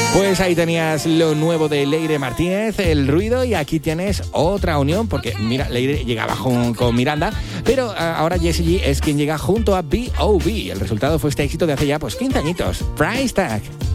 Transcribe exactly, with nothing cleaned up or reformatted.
Pues ahí tenías lo nuevo de Leire Martínez, El Ruido, y aquí tienes otra unión, porque mira, Leire llegaba con, con Miranda, pero uh, ahora Jessie J es quien llega junto a B O B El resultado fue este éxito de hace ya pues quince añitos. Price Tag.